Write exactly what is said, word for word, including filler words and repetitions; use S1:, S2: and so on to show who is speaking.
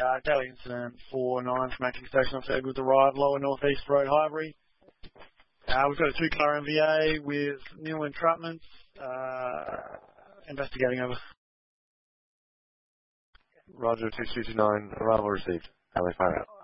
S1: Uh, daily incident four nine from Acting Station on Fairgood's arrive, Lower North East Road, Highbury. Uh, we've got a two-car M V A with nil entrapments. Uh, investigating over.
S2: Roger, two two two nine, arrival received. Alley fire out.